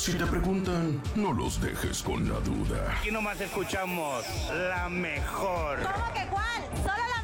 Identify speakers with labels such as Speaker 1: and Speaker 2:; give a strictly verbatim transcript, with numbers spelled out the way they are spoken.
Speaker 1: Si te preguntan, no los dejes con la duda.
Speaker 2: Aquí nomás escuchamos la mejor.
Speaker 3: ¿Cómo que cuál? Solo la